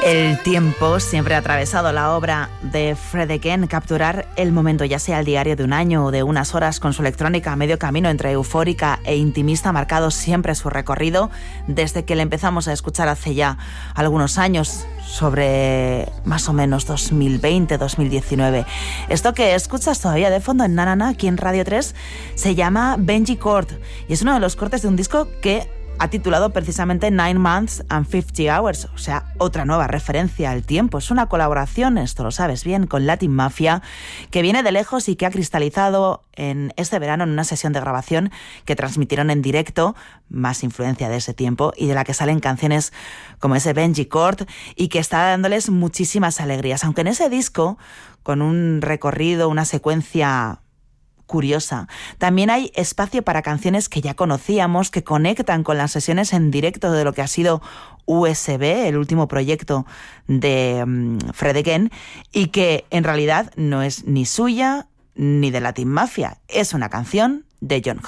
El tiempo siempre ha atravesado la obra de Fred Again. Capturar el momento, ya sea el diario de un año o de unas horas, con su electrónica a medio camino entre eufórica e intimista, ha marcado siempre su recorrido desde que le empezamos a escuchar hace ya algunos años, sobre más o menos 2020-2019. Esto que escuchas todavía de fondo en Nanana, aquí en Radio 3, se llama Benji Court y es uno de los cortes de un disco que ha titulado precisamente 9 Months and 50 Hours, o sea, otra nueva referencia al tiempo. Es una colaboración, esto lo sabes bien, con Latin Mafia, que viene de lejos y que ha cristalizado en este verano en una sesión de grabación que transmitieron en directo, más influencia de ese tiempo, y de la que salen canciones como ese Benji Court, y que está dándoles muchísimas alegrías. Aunque en ese disco, con un recorrido, una secuencia curiosa, también hay espacio para canciones que ya conocíamos, que conectan con las sesiones en directo de lo que ha sido USB, el último proyecto de Fred Again, y que en realidad no es ni suya ni de Latin Mafia, es una canción de John